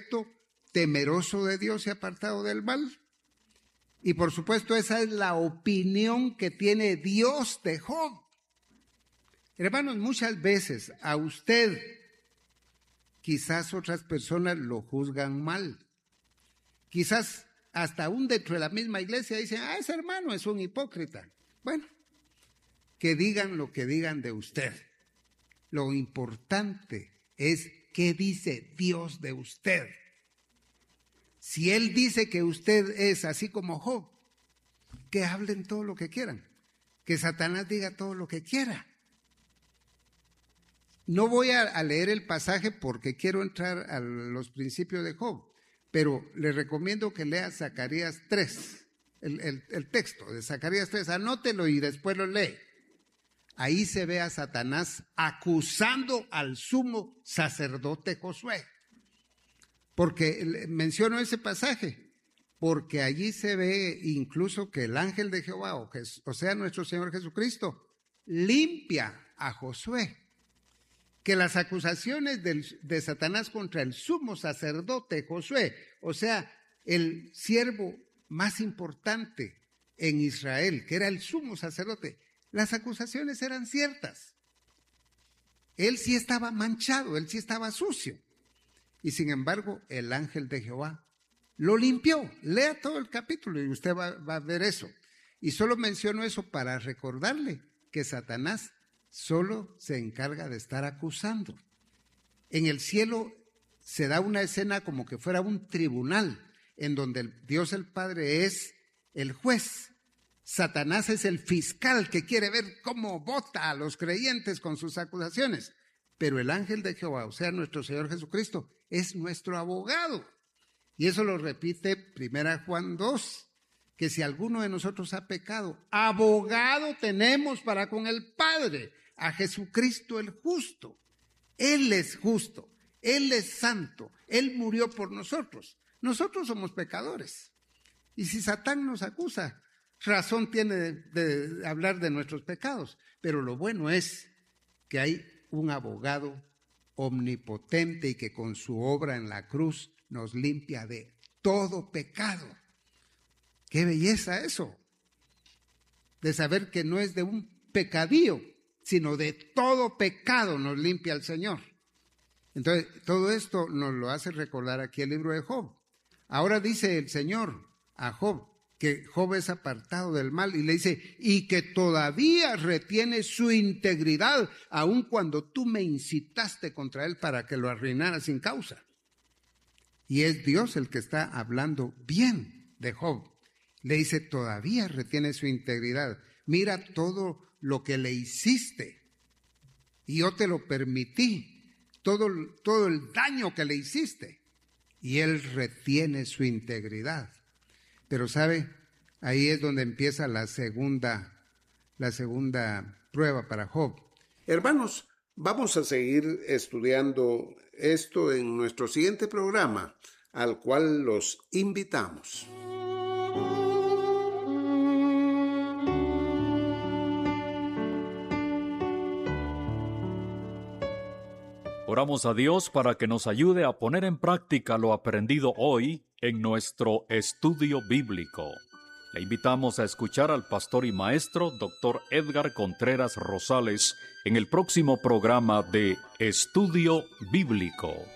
recto, temeroso de Dios y apartado del mal. Y por supuesto esa es la opinión que tiene Dios de Job. Hermanos, muchas veces a usted, quizás otras personas lo juzgan mal. Quizás hasta aún dentro de la misma iglesia dicen, ese hermano es un hipócrita. Bueno, que digan lo que digan de usted. Lo importante es qué dice Dios de usted. Si Él dice que usted es así como Job, que hablen todo lo que quieran, que Satanás diga todo lo que quiera. No voy a leer el pasaje porque quiero entrar a los principios de Job, pero le recomiendo que lea Zacarías 3, el texto de Zacarías 3, anótelo y después lo lee. Ahí se ve a Satanás acusando al sumo sacerdote Josué. Porque menciono ese pasaje, porque allí se ve incluso que el ángel de Jehová, o sea, nuestro Señor Jesucristo, limpia a Josué. Que las acusaciones de Satanás contra el sumo sacerdote Josué, o sea, el siervo más importante en Israel, que era el sumo sacerdote, las acusaciones eran ciertas. Él sí estaba manchado, él sí estaba sucio. Y sin embargo, el ángel de Jehová lo limpió. Lea todo el capítulo y usted va a ver eso. Y solo menciono eso para recordarle que Satanás solo se encarga de estar acusando. En el cielo se da una escena como que fuera un tribunal, en donde Dios el Padre es el juez. Satanás es el fiscal que quiere ver cómo vota a los creyentes con sus acusaciones. Pero el ángel de Jehová, o sea, nuestro Señor Jesucristo, es nuestro abogado. Y eso lo repite 1 Juan 2, que si alguno de nosotros ha pecado, abogado tenemos para con el Padre, a Jesucristo el justo. Él es justo, Él es santo, Él murió por nosotros. Nosotros somos pecadores. Y si Satán nos acusa, razón tiene de hablar de nuestros pecados. Pero lo bueno es que hay un abogado omnipotente y que con su obra en la cruz nos limpia de todo pecado. ¡Qué belleza eso! De saber que no es de un pecadillo, sino de todo pecado nos limpia el Señor. Entonces, todo esto nos lo hace recordar aquí el libro de Job. Ahora dice el Señor a Job que Job es apartado del mal y le dice, y que todavía retiene su integridad, aun cuando tú me incitaste contra él para que lo arruinara sin causa. Y es Dios el que está hablando bien de Job. Le dice, todavía retiene su integridad. Mira todo lo que le hiciste. Y yo te lo permití. Todo el daño que le hiciste. Y él retiene su integridad. Pero ¿sabe? Ahí es donde empieza la segunda prueba para Job. Hermanos, vamos a seguir estudiando esto en nuestro siguiente programa, al cual los invitamos. Oramos a Dios para que nos ayude a poner en práctica lo aprendido hoy en nuestro estudio bíblico. Le invitamos a escuchar al pastor y maestro Dr. Edgar Contreras Rosales en el próximo programa de Estudio Bíblico.